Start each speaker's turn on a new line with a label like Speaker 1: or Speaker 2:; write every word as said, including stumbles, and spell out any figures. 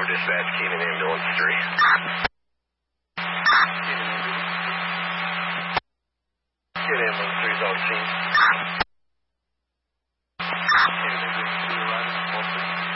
Speaker 1: dispatch, Keenan ambulance three. Keenan ambulance three is on scene.